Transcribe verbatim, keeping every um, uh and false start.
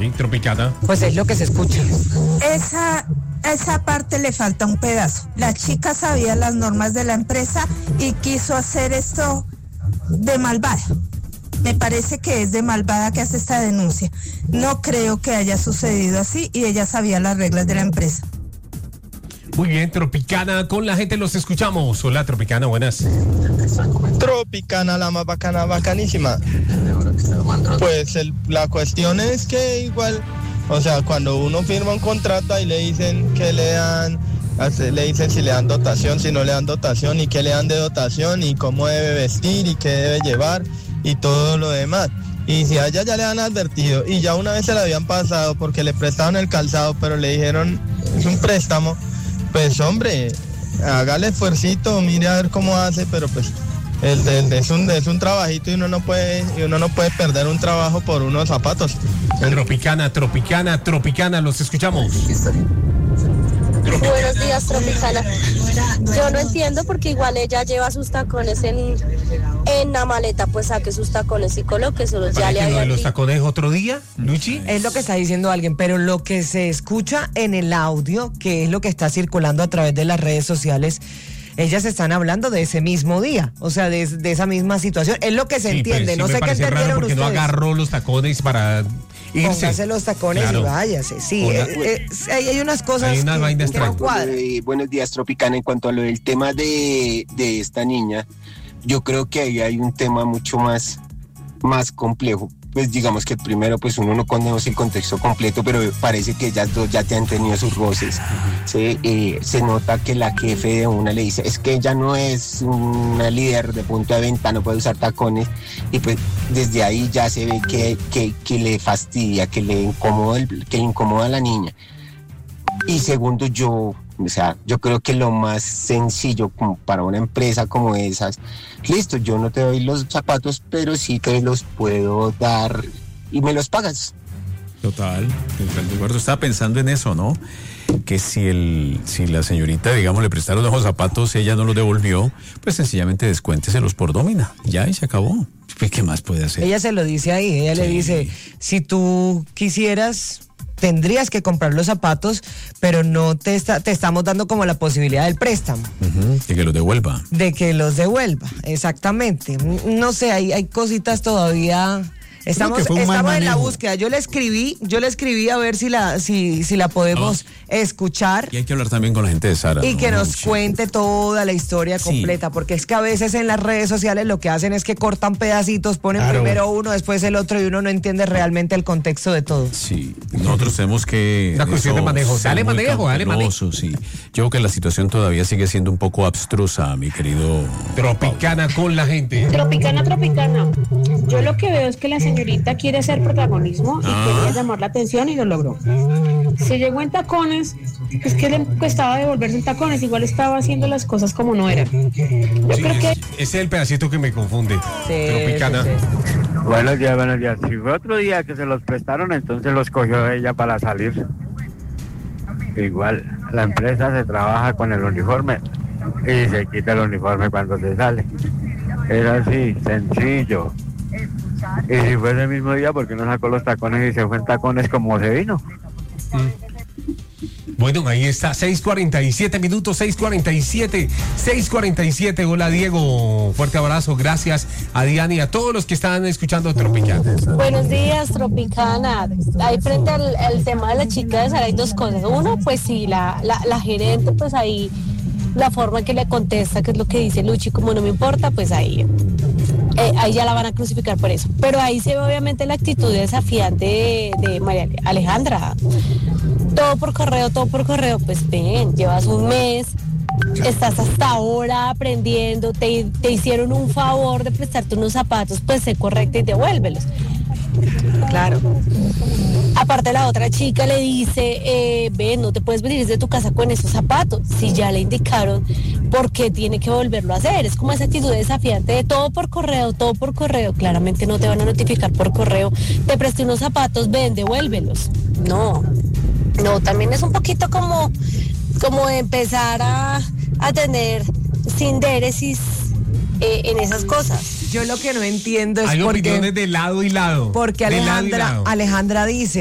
Tropicana. Pues es lo que se escucha. Esa, esa parte le falta un pedazo. La chica sabía las normas de la empresa y quiso hacer esto de malvada. Me parece que es de malvada que hace esta denuncia. No creo que haya sucedido así y ella sabía las reglas de la empresa. Muy bien, Tropicana, con la gente los escuchamos. Hola, Tropicana, buenas. Tropicana, la más bacana, bacanísima. Pues el, la cuestión es que igual, o sea, cuando uno firma un contrato y le dicen que le dan, le dicen si le dan dotación, si no le dan dotación y qué le dan de dotación y cómo debe vestir y qué debe llevar y todo lo demás. Y si a ella ya le han advertido y ya una vez se la habían pasado porque le prestaron el calzado, pero le dijeron es un préstamo, pues hombre, hágale esfuercito, mire a ver cómo hace, pero pues el, el, es un es un trabajito y uno no puede y uno no puede perder un trabajo por unos zapatos. Tropicana, Tropicana, Tropicana, los escuchamos. Buenos días, Tropicana. Yo no entiendo porque igual ella lleva sus tacones en, en la maleta, pues saque sus tacones y coloque, solo ya le había ¿Los dicho. Tacones otro día, Luchi? Es lo que está diciendo alguien, pero lo que se escucha en el audio, que es lo que está circulando a través de las redes sociales, ellas están hablando de ese mismo día, o sea, de, de esa misma situación. Es lo que se sí, entiende, pues, sí no sé qué entendieron raro porque ustedes. No agarró los tacones para irse. Póngase los tacones claro. Y váyase, sí. Eh, eh, hay, hay unas cosas hay una que, vaina que no cuadran. Eh, buenos días, Tropicana. En cuanto a lo del tema de, de esta niña, yo creo que ahí hay un tema mucho más, más complejo. Pues digamos que primero pues uno no conoce el contexto completo, pero parece que ellas dos ya te han tenido sus roces. ¿Sí? Eh, se nota que la jefe de una le dice, es que ella no es una líder de punto de venta, no puede usar tacones, y pues desde ahí ya se ve que, que, que le fastidia, que le incomoda, el, que le incomoda a la niña. Y segundo, yo, o sea, yo creo que lo más sencillo como para una empresa como esas, listo, yo no te doy los zapatos, pero sí te los puedo dar y me los pagas. Total, de acuerdo, estaba pensando en eso, ¿no? Que si el, si la señorita, digamos, le prestaron los zapatos, ella no los devolvió, pues sencillamente descuénteselos por nómina, ya y se acabó. ¿Qué más puede hacer? Ella se lo dice ahí, ella sí. Le dice, si tú quisieras, tendrías que comprar los zapatos, pero no te está, te estamos dando como la posibilidad del préstamo. Uh-huh, de que los devuelva. De que los devuelva, exactamente. No sé, hay, hay cositas todavía. Estamos, estamos en la búsqueda. Yo le escribí, yo le escribí a ver si la, si, si la podemos ah. escuchar. Y hay que hablar también con la gente de Sara. Y ¿no? que nos sí. cuente toda la historia sí. completa, porque es que a veces en las redes sociales lo que hacen es que cortan pedacitos, ponen claro. primero uno, después el otro, y uno no entiende realmente el contexto de todo. Sí, nosotros tenemos que... La cuestión de manejo. Dale manejo, dale manejo. Sí. Yo creo que la situación todavía sigue siendo un poco abstrusa, mi querido... Tropicana Pablo. Con la gente. Tropicana, Tropicana. Yo lo que veo es que la señorita quiere hacer protagonismo y ah. quería llamar la atención y lo logró. Se llegó en tacones, pues que le costaba devolverse en tacones, igual estaba haciendo las cosas como no eran. Yo sí, creo que... Ese es el pedacito que me confunde. Sí, Tropicana. Sí, sí. Buenos días, buenos días. Si fue otro día que se los prestaron, entonces los cogió ella para salir. Igual, la empresa se trabaja con el uniforme y se quita el uniforme cuando se sale. Es así, sencillo. Y si fue ese mismo día, ¿por qué no sacó los tacones y se fue en tacones como se vino? Bueno, ahí está, seis cuarenta y siete minutos, seis cuarenta y siete, seis cuarenta y siete. Hola, Diego, fuerte abrazo, gracias a Diana y a todos los que están escuchando Tropicana. Buenos días, Tropicana. Ahí frente al, al tema de la chica de Sara hay dos cosas. Uno, pues sí, la, la, la gerente, pues ahí, la forma en que le contesta, que es lo que dice Luchi, como no me importa, pues ahí... Eh, ahí ya la van a crucificar por eso. Pero ahí se ve obviamente la actitud desafiante de, de María Alejandra. Todo por correo, todo por correo. Pues ven, llevas un mes, estás hasta ahora aprendiendo, te, te hicieron un favor de prestarte unos zapatos, pues sé correcta y devuélvelos. Claro. Aparte la otra chica le dice, eh, ven, no te puedes venir desde tu casa con esos zapatos. Si ya le indicaron por qué tiene que volverlo a hacer. Es como esa actitud desafiante de todo por correo, todo por correo. Claramente no te van a notificar por correo. Te presté unos zapatos, ven, devuélvelos. No, no, también es un poquito como, como empezar a, a tener sindéresis eh, en esas cosas. Yo lo que no entiendo es hay por opiniones qué, de lado y lado. Porque Alejandra, lado y lado. Alejandra dice